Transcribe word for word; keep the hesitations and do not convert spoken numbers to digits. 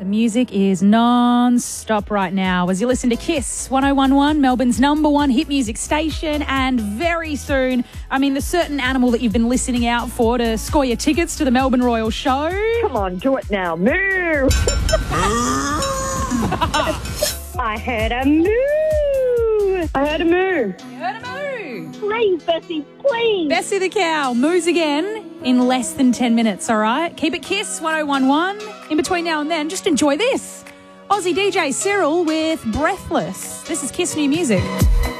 Music is non-stop right now as you listen to Kiss one oh one one, Melbourne's number one hit music station, and very soon, I mean, the certain animal that you've been listening out for to score your tickets to the Melbourne Royal Show. Come on, do it now. Moo! I heard a moo! I heard a moo! You heard a moo? Please, Bessie, please! Bessie the cow moos again in less than ten minutes, all right? Keep it Kiss one oh one one. In between now and then, just enjoy this. Aussie D J Cyril with Breathless. This is Kiss New Music.